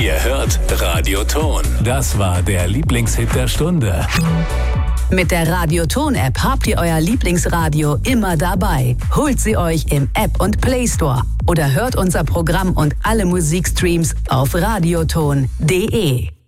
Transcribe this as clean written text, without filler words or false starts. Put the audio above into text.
Ihr hört Radioton. Das war der Lieblingshit der Stunde. Mit der Radioton-App habt ihr euer Lieblingsradio immer dabei. Holt sie euch im App- und Play Store oder hört unser Programm und alle Musikstreams auf radioton.de.